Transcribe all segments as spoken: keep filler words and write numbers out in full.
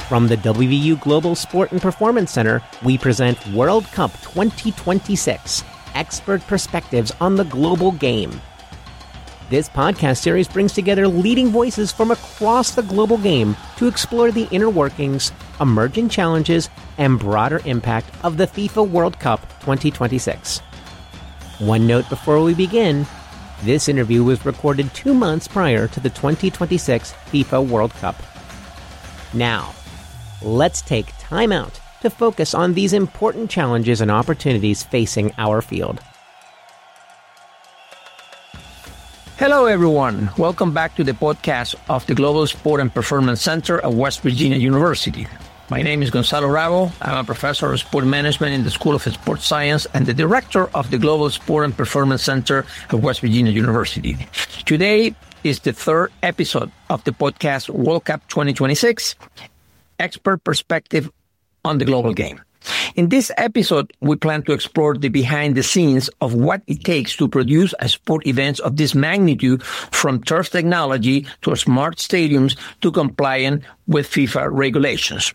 From the W V U Global Sport and Performance Center, we present World Cup twenty twenty-six, Expert Perspectives on the Global Game. This podcast series brings together leading voices from across the global game to explore the inner workings, emerging challenges, and broader impact of the FIFA World Cup twenty twenty-six. One note before we begin, this interview was recorded two months prior to the twenty twenty-six FIFA World Cup. Now, let's take time out to focus on these important challenges and opportunities facing our field. Hello, everyone. Welcome back to the podcast of the Global Sport and Performance Center at West Virginia University. My name is Gonzalo Rabo. I'm a professor of sport management in the School of Sports Science and the director of the Global Sport and Performance Center at West Virginia University. Today is the third episode of the podcast World Cup twenty twenty-six, Expert Perspective on the Global Game. In this episode, we plan to explore the behind the scenes of what it takes to produce a sport event of this magnitude, from turf technology to smart stadiums to compliant with FIFA regulations.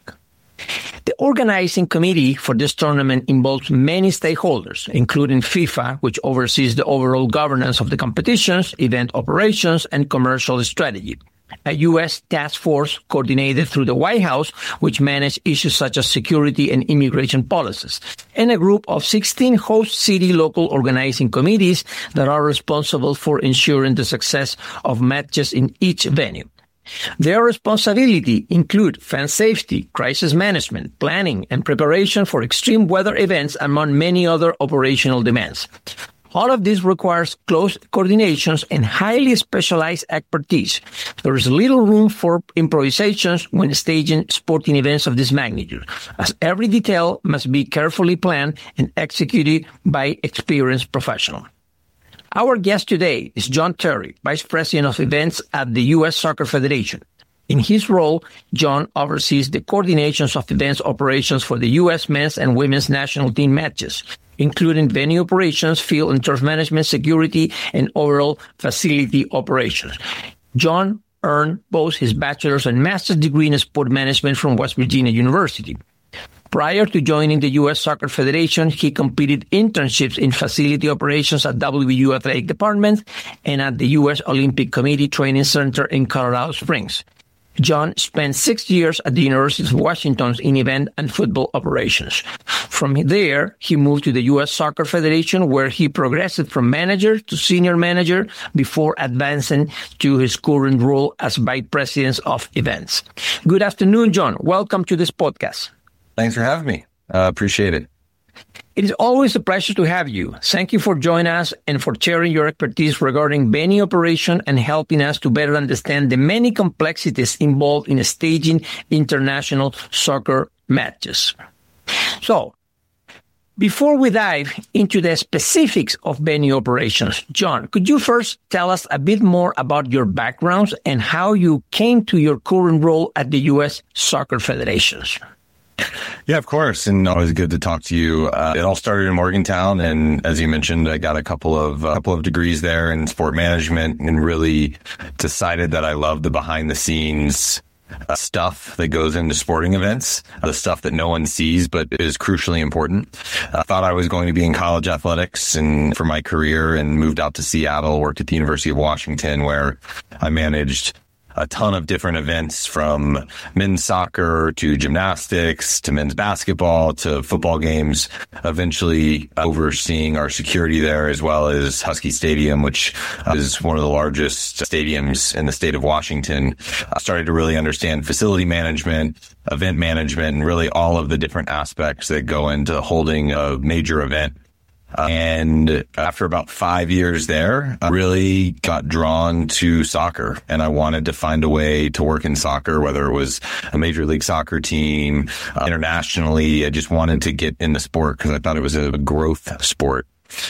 The organizing committee for this tournament involves many stakeholders, including FIFA, which oversees the overall governance of the competitions, event operations, and commercial strategy. A U S task force coordinated through the White House, which manage issues such as security and immigration policies, and a group of sixteen host city local organizing committees that are responsible for ensuring the success of matches in each venue. Their responsibility include fan safety, crisis management, planning, and preparation for extreme weather events, among many other operational demands. All of this requires close coordinations and highly specialized expertise. There is little room for improvisations when staging sporting events of this magnitude, as every detail must be carefully planned and executed by experienced professionals. Our guest today is John Terry, Vice President of Events at the U S Soccer Federation. In his role, John oversees the coordinations of events operations for the U S men's and women's national team matches, including venue operations, field and turf management, security, and overall facility operations. John earned both his bachelor's and master's degree in sport management from West Virginia University. Prior to joining the U S Soccer Federation, he completed internships in facility operations at W V U Athletic Department and at the U S Olympic Committee Training Center in Colorado Springs. John spent six years at the University of Washington in event and football operations. From there, he moved to the U S Soccer Federation, where he progressed from manager to senior manager before advancing to his current role as Vice President of Events. Good afternoon, John. Welcome to this podcast. Thanks for having me. Uh, appreciate it. It is always a pleasure to have you. Thank you for joining us and for sharing your expertise regarding venue operation and helping us to better understand the many complexities involved in staging international soccer matches. So, before we dive into the specifics of venue operations, John, could you first tell us a bit more about your backgrounds and how you came to your current role at the U S Soccer Federation? Yeah, of course. And always good to talk to you. Uh, it all started in Morgantown. And as you mentioned, I got a couple of, a couple of degrees there in sport management and really decided that I love the behind the scenes uh, stuff that goes into sporting events, the stuff that no one sees, but is crucially important. I thought I was going to be in college athletics and for my career, and moved out to Seattle, worked at the University of Washington, where I managed a ton of different events, from men's soccer to gymnastics to men's basketball to football games, eventually overseeing our security there, as well as Husky Stadium, which is one of the largest stadiums in the state of Washington. I started to really understand facility management, event management, and really all of the different aspects that go into holding a major event. Uh, and after about five years there, I really got drawn to soccer, and I wanted to find a way to work in soccer, whether it was a major league soccer team, uh, internationally. I just wanted to get in the sport because I thought it was a growth sport.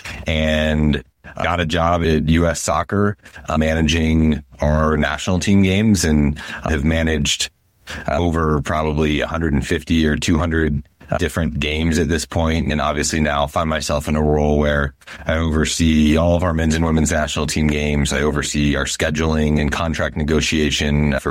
And I got a job at U S Soccer, uh, managing our national team games, and have managed uh, over probably one hundred fifty or two hundred different games at this point, and obviously now find myself in a role where I oversee all of our men's and women's national team games. I oversee our scheduling and contract negotiation for